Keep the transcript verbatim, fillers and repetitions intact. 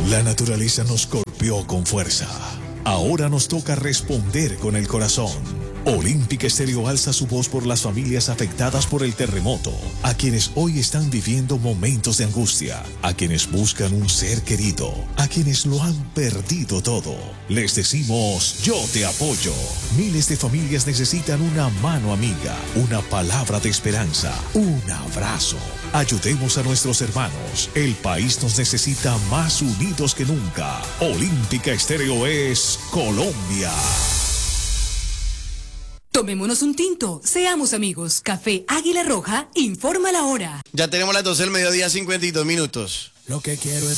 La naturaleza nos golpeó con fuerza. Ahora nos toca responder con el corazón. Olímpica Estéreo alza su voz por las familias afectadas por el terremoto, a quienes hoy están viviendo momentos de angustia, a quienes buscan un ser querido, a quienes lo han perdido todo. Les decimos, yo te apoyo. Miles de familias necesitan una mano amiga, una palabra de esperanza, un abrazo. Ayudemos a nuestros hermanos. El país nos necesita más unidos que nunca. Olímpica Estéreo es Colombia. Tomémonos un tinto, seamos amigos. Café Águila Roja, informa la hora. Ya tenemos las doce del mediodía, cincuenta y dos minutos. Lo que quiero es